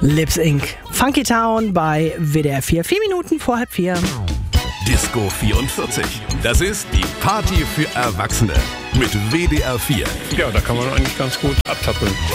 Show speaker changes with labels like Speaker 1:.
Speaker 1: Lips Inc. Funky Town bei WDR 4. 4 Minuten vor 3:30.
Speaker 2: Disco 44. Das ist die Party für Erwachsene mit WDR 4.
Speaker 3: Ja, da kann man eigentlich ganz gut abtappeln.